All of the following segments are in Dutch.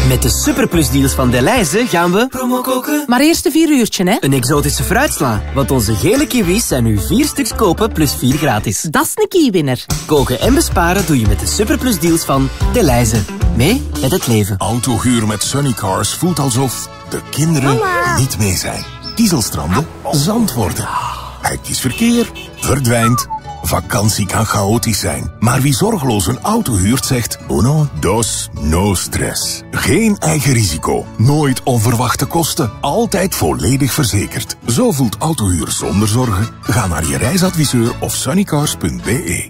Met de superplusdeals van Delhaize gaan we promo koken. Maar eerst een 4 uurtje, hè? Een exotische fruitsla, want onze gele kiwis zijn nu 4 stuks kopen plus 4 gratis. Dat is een key-winner. Koken en besparen doe je met de superplusdeals van Delhaize. Mee met het leven. Autohuur met Sunnycars voelt alsof de kinderen niet mee zijn. Dieselstranden, zand worden. Hectisch verkeer, verdwijnt. Vakantie kan chaotisch zijn. Maar wie zorgeloos een auto huurt zegt... Uno, dos, no stress. Geen eigen risico. Nooit onverwachte kosten. Altijd volledig verzekerd. Zo voelt autohuur zonder zorgen. Ga naar je reisadviseur of sunnycars.be.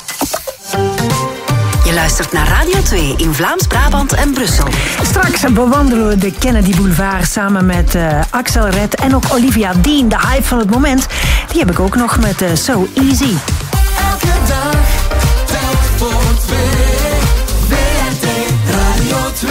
Je luistert naar Radio 2 in Vlaams-Brabant en Brussel. Straks bewandelen we de Kennedy Boulevard samen met Axel Red en ook Olivia Dean, de hype van het moment. Die heb ik ook nog met So Easy. Elke dag, tijd voor twee. WNT Radio 2.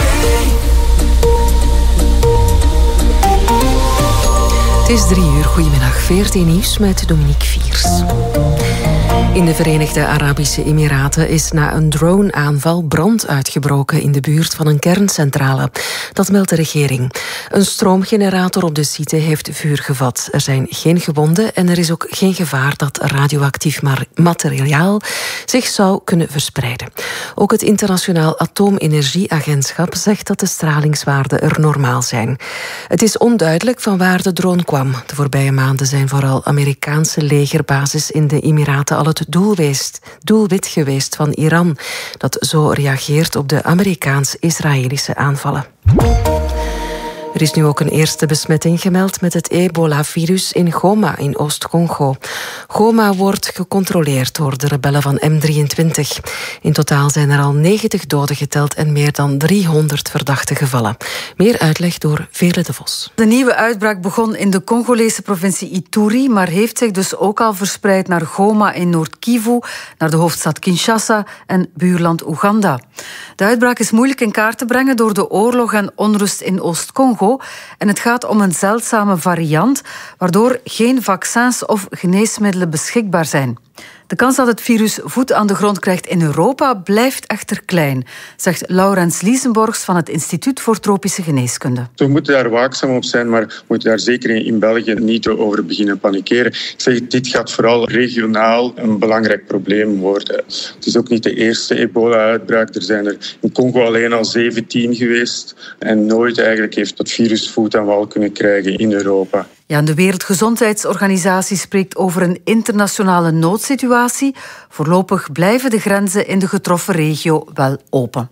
Het is 3 uur. Goedemiddag. 14 nieuws met Dominique Viers. In de Verenigde Arabische Emiraten is na een drone-aanval brand uitgebroken in de buurt van een kerncentrale. Dat meldt de regering. Een stroomgenerator op de site heeft vuur gevat. Er zijn geen gewonden en er is ook geen gevaar dat radioactief materiaal zich zou kunnen verspreiden. Ook het Internationaal Atoomenergieagentschap zegt dat de stralingswaarden er normaal zijn. Het is onduidelijk van waar de drone kwam. De voorbije maanden zijn vooral Amerikaanse legerbases in de Emiraten al het doelwit geweest van Iran, dat zo reageert op de Amerikaans-Israëlische aanvallen. Er is nu ook een eerste besmetting gemeld met het ebola-virus in Goma in Oost-Congo. Goma wordt gecontroleerd door de rebellen van M23. In totaal zijn er al 90 doden geteld en meer dan 300 verdachten gevallen. Meer uitleg door Veerle de Vos. De nieuwe uitbraak begon in de Congolese provincie Ituri, maar heeft zich dus ook al verspreid naar Goma in Noord-Kivu, naar de hoofdstad Kinshasa en buurland Oeganda. De uitbraak is moeilijk in kaart te brengen door de oorlog en onrust in Oost-Congo. En het gaat om een zeldzame variant, waardoor geen vaccins of geneesmiddelen beschikbaar zijn. De kans dat het virus voet aan de grond krijgt in Europa blijft echter klein, zegt Laurens Liesenborgs van het Instituut voor Tropische Geneeskunde. We moeten daar waakzaam op zijn, maar we moeten daar zeker in België niet over beginnen panikeren. Ik zeg, dit gaat vooral regionaal een belangrijk probleem worden. Het is ook niet de eerste ebola-uitbraak. Er zijn er in Congo alleen al 17 geweest. En nooit eigenlijk heeft dat virus voet aan wal kunnen krijgen in Europa. Ja, de Wereldgezondheidsorganisatie spreekt over een internationale noodsituatie. Voorlopig blijven de grenzen in de getroffen regio wel open.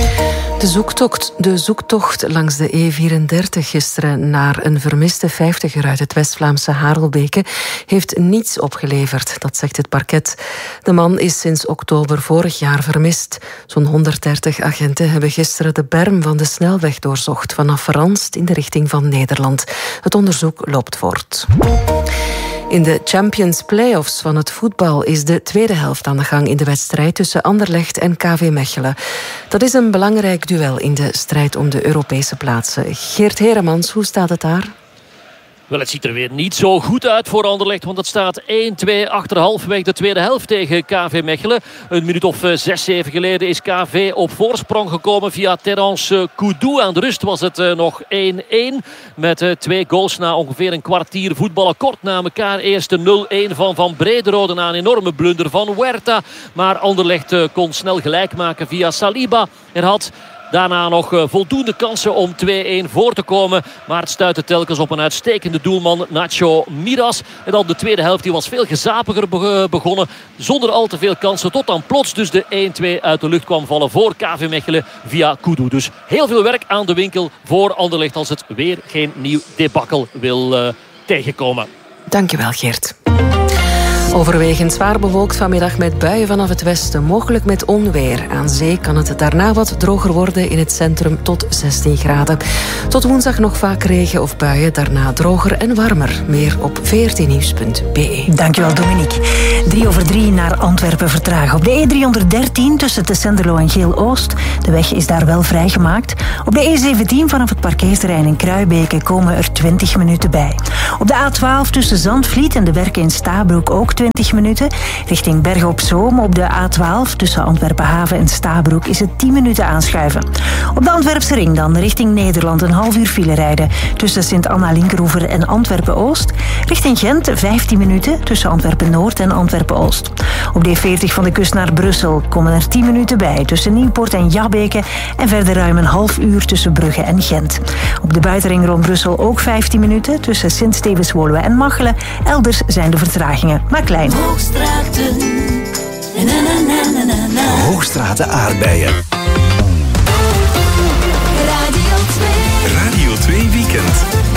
De zoektocht langs de E34 gisteren naar een vermiste 50er uit het West-Vlaamse Harelbeke heeft niets opgeleverd, dat zegt het parket. De man is sinds oktober vorig jaar vermist. Zo'n 130 agenten hebben gisteren de berm van de snelweg doorzocht vanaf Ranst in de richting van Nederland. Het onderzoek loopt voort. In de Champions Playoffs van het voetbal is de tweede helft aan de gang in de wedstrijd tussen Anderlecht en KV Mechelen. Dat is een belangrijk duel in de strijd om de Europese plaatsen. Geert Heremans, hoe staat het daar? Wel, het ziet er weer niet zo goed uit voor Anderlecht, want het staat 1-2 achter halverwege de tweede helft tegen KV Mechelen. Een minuut of 6-7 geleden is KV op voorsprong gekomen via Terence Koudou. Aan de rust was het nog 1-1 met 2 goals na ongeveer een kwartier voetballen. Kort na elkaar eerst de 0-1 van Van Brederode na een enorme blunder van Huerta. Maar Anderlecht kon snel gelijk maken via Saliba. Er had daarna nog voldoende kansen om 2-1 voor te komen. Maar het stuitte telkens op een uitstekende doelman, Nacho Miras. En dan de tweede helft, die was veel gezapiger begonnen. Zonder al te veel kansen. Tot dan plots dus de 1-2 uit de lucht kwam vallen voor KV Mechelen via Koudou. Dus heel veel werk aan de winkel voor Anderlecht als het weer geen nieuw debakkel wil tegenkomen. Dankjewel, Geert. Overwegend zwaar bewolkt vanmiddag met buien vanaf het westen, mogelijk met onweer. Aan zee kan het daarna wat droger worden, in het centrum tot 16 graden. Tot woensdag nog vaak regen of buien, daarna droger en warmer. Meer op 14nieuws.be. Dankjewel, Dominique. 3:03 naar Antwerpen vertragen. Op de E313 tussen Tessenderlo en Geel-Oost. De weg is daar wel vrijgemaakt. Op de E17 vanaf het parkeerterrein in Kruibeke komen er 20 minuten bij. Op de A12 tussen Zandvliet en de Werken in Stabroek ook 20 minuten. Richting Bergen op Zoom op de A12 tussen Antwerpen-Haven en Stabroek is het 10 minuten aanschuiven. Op de Antwerpse ring dan richting Nederland een half uur file rijden tussen Sint-Anna-Linkeroever en Antwerpen-Oost. Richting Gent 15 minuten tussen Antwerpen-Noord en Antwerpen-Oost. Op de E40 van de kust naar Brussel komen er 10 minuten bij tussen Nieuwpoort en Jabbeke en verder ruim een half uur tussen Brugge en Gent. Op de buitenring rond Brussel ook 15 minuten tussen Sint-Stevens-Woluwe en Machelen. Elders zijn de vertragingen maar klein. Hoogstraten. Hoogstraten aardbeien. Radio 2. Radio 2 Weekend.